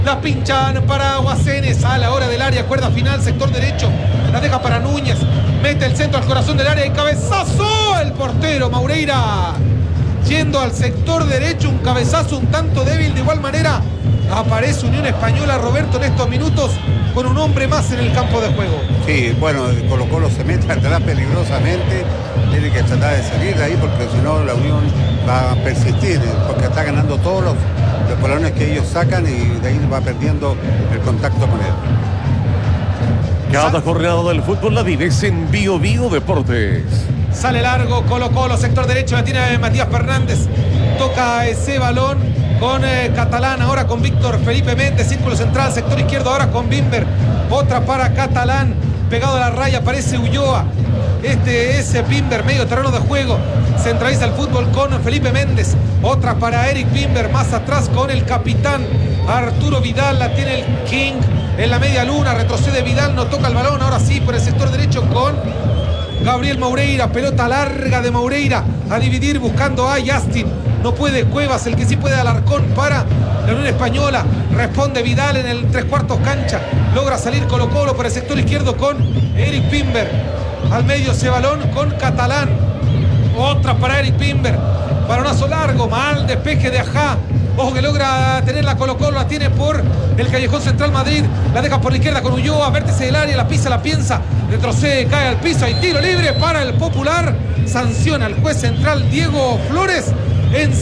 La pinchan para Guasene, sale ahora del área, cuerda final, sector derecho. La deja para Núñez, mete el centro al corazón del área y cabezazo. El portero Maureira yendo al sector derecho, un cabezazo un tanto débil. De igual manera aparece Unión Española, Roberto, en estos minutos con un hombre más en el campo de juego. Sí, bueno, Colo-Colo se mete atrás peligrosamente, tiene que tratar de salir de ahí porque si no la Unión va a persistir, porque está ganando todos los balones que ellos sacan y de ahí va perdiendo el contacto con él. Cada jornada del fútbol la vives en Bio Bio Deportes. Sale largo Colo-Colo, sector derecho, la tiene Matías Fernández. Toca ese balón con Catalán, ahora con Víctor Felipe Méndez, círculo central, sector izquierdo ahora con Bimber. Otra para Catalán, pegado a la raya, aparece Ulloa. Este es Bimber, medio terreno de juego. Centraliza el fútbol con Felipe Méndez. Otra para Eric Bimber, más atrás con el capitán Arturo Vidal. La tiene el King en la media luna. Retrocede Vidal, no toca el balón. Ahora sí, por el sector derecho con Gabriel Maureira. Pelota larga de Maureira a dividir buscando a Justin. No puede Cuevas, el que sí puede Alarcón para la Unión Española. Responde Vidal en el 3/4 cancha. Logra salir Colo-Colo por el sector izquierdo con Eric Bimber. Al medio ese balón con Catalán. Otra para Eric Bimber. Balonazo largo, mal despeje de Ajá. Ojo que logra tener la Colo-Colo, la tiene por el Callejón Central Madrid. La deja por la izquierda con Ulloa, vértice del área, la pisa, la piensa. Retrocede, cae al piso, hay tiro libre para el Popular. Sanciona el juez central Diego Flores en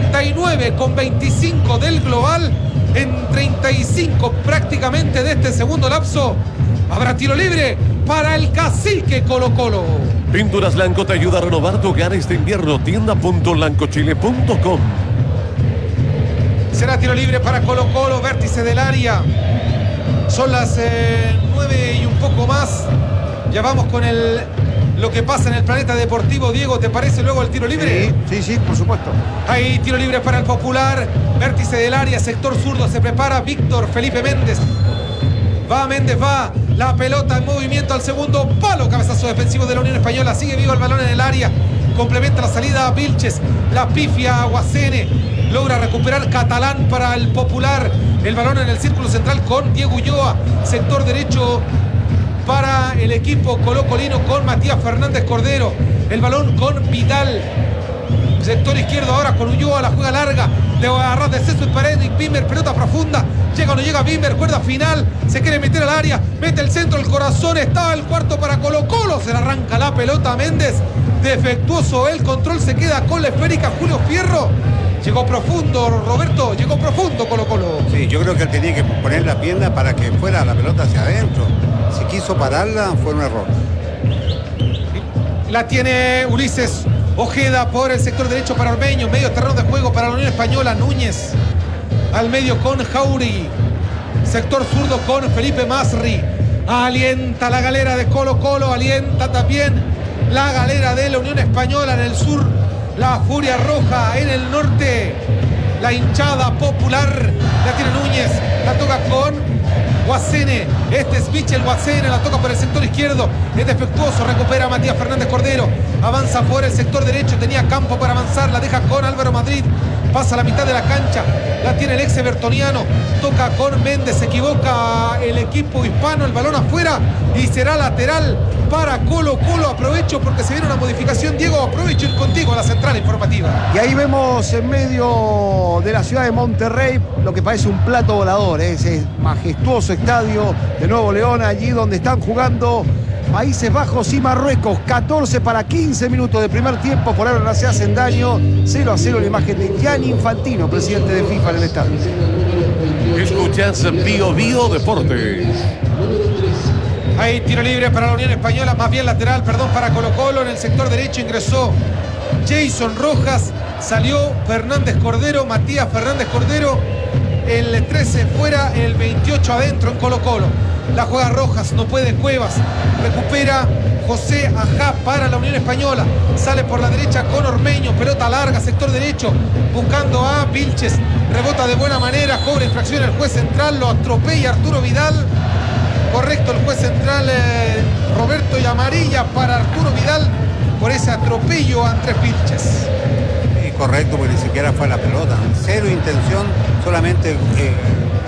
79,25 del global. En 35 prácticamente de este segundo lapso. Habrá tiro libre para el cacique Colo-Colo. Pinturas Blanco te ayuda a renovar tu hogar este invierno. Tienda.lancochile.com. Será tiro libre para Colo-Colo, vértice del área. Son las 9 y un poco más. Ya vamos con lo que pasa en el planeta deportivo. Diego, ¿te parece luego el tiro libre? Sí, por supuesto. Hay tiro libre para el Popular. Vértice del área, sector zurdo. Se prepara Víctor Felipe Méndez. Va Méndez, va. La pelota en movimiento al segundo palo. Cabezazo defensivo de la Unión Española. Sigue vivo el balón en el área. Complementa la salida a Vilches. La pifia a Guasene. Logra recuperar Catalán para el Popular. El balón en el círculo central con Diego Ulloa. Sector derecho para el equipo colocolino con Matías Fernández Cordero. El balón con Vidal. Sector izquierdo ahora con Ulloa, la juega larga. De agarrar de César para Eric Bimber, pelota profunda. Llega o no llega Bimber, cuerda final. Se quiere meter al área, mete el centro, el corazón. Está el cuarto para Colo-Colo. Se le arranca la pelota a Méndez. Defectuoso el control, se queda con la esférica Julio Fierro. Llegó profundo, Roberto, llegó profundo Colo-Colo. Sí, yo creo que él tenía que poner la pierna para que fuera la pelota hacia adentro. Si quiso pararla, fue un error. La tiene Ulises Ojeda por el sector derecho para Ormeño. Medio terreno de juego para la Unión Española. Núñez al medio con Jauregui. Sector zurdo con Felipe Masri. Alienta la galera de Colo-Colo. Alienta también la galera de la Unión Española en el sur. La Furia Roja en el norte. La hinchada popular. La tiene Núñez. La toca con Guasene. Este es Michel Guasene. La toca por el sector izquierdo. Es defectuoso. Recupera a Matías Fernández Cordero. Avanza por el sector derecho. Tenía campo para avanzar. La deja con Álvaro Madrid. Pasa a la mitad de la cancha. La tiene el ex evertoniano. Toca con Méndez. Se equivoca el equipo hispano. El balón afuera. Y será lateral para Colo-Colo. Aprovecho porque se viene una modificación. Diego, aprovecho ir contigo a la central informativa. Y ahí vemos en medio de la ciudad de Monterrey lo que parece un plato volador, ese majestuoso estadio de Nuevo León, allí donde están jugando Países Bajos y Marruecos. 14 para 15 minutos de primer tiempo. Por ahora no se hacen daño. 0-0 la imagen de Gianni Infantino, presidente de FIFA en el estadio. Escuchas Bio Bio Deportes. Hay tiro libre para la Unión Española, más bien lateral, perdón, para Colo-Colo. En el sector derecho ingresó Jason Rojas, salió Fernández Cordero, Matías Fernández Cordero. El 13 fuera, el 28 adentro en Colo-Colo. La juega Rojas, no puede Cuevas. Recupera José Ajá para la Unión Española. Sale por la derecha con Ormeño, pelota larga, sector derecho, buscando a Vilches. Rebota de buena manera, cobra infracción el juez central, lo atropella Arturo Vidal. Correcto el juez central Roberto, y amarilla para Arturo Vidal por ese atropello a Andrés Vilches. Correcto, porque ni siquiera fue la pelota. Cero intención, solamente